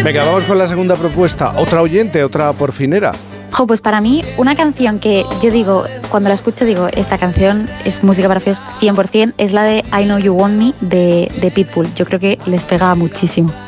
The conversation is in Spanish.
Venga, vamos con la segunda propuesta. Otra oyente, otra porfinera. Pues para mí, una canción que yo digo, cuando la escucho digo, esta canción es música para feos 100%, es la de I Know You Want Me de Pitbull. Yo creo que les pega muchísimo.